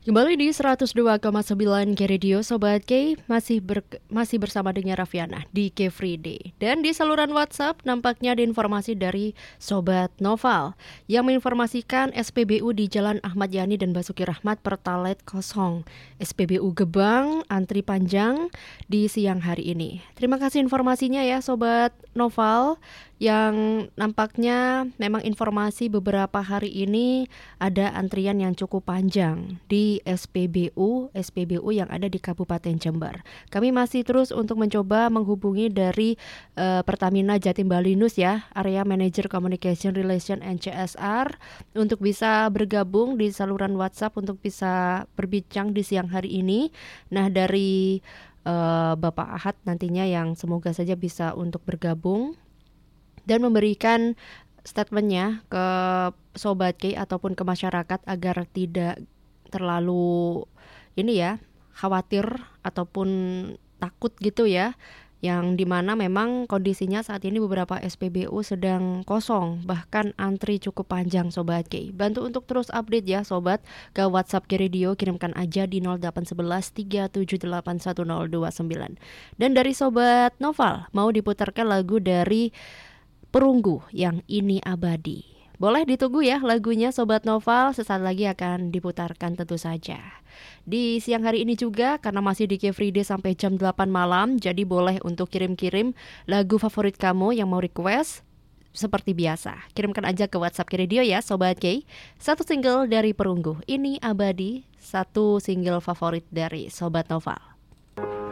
Kembali di 102,9 K Radio Sobat K, masih bersama dengan Raffiana di K Free Day. Dan di saluran WhatsApp nampaknya ada informasi dari Sobat Noval yang menginformasikan SPBU di Jalan Ahmad Yani dan Basuki Rahmat Pertalite kosong. SPBU Gebang antri panjang di siang hari ini. Terima kasih informasinya ya Sobat Noval, yang nampaknya memang informasi beberapa hari ini ada antrian yang cukup panjang di SPBU yang ada di Kabupaten Jember. Kami masih terus untuk mencoba menghubungi dari Pertamina Jatim Balinus ya, Area Manager Communication Relation and CSR, untuk bisa bergabung di saluran WhatsApp untuk bisa berbincang di siang hari ini. Nah, dari Bapak Ahad nantinya yang semoga saja bisa untuk bergabung dan memberikan statementnya ke Sobat K ataupun ke masyarakat agar tidak terlalu khawatir ataupun takut gitu ya, yang dimana memang kondisinya saat ini beberapa SPBU sedang kosong, bahkan antri cukup panjang Sobat K. Bantu untuk terus update ya Sobat ke WhatsApp K Radio, kirimkan aja di 0811 378 1029. Dan dari Sobat Noval mau diputarkan lagu dari Perunggu yang Ini Abadi. Boleh ditunggu ya lagunya Sobat Noval, sesaat lagi akan diputarkan tentu saja. Di siang hari ini juga karena masih di K Free Day sampai jam 8 malam, jadi boleh untuk kirim-kirim lagu favorit kamu yang mau request seperti biasa. Kirimkan aja ke WhatsApp K Radio ya Sobat K. Satu single dari Perunggu, Ini Abadi, satu single favorit dari Sobat Noval.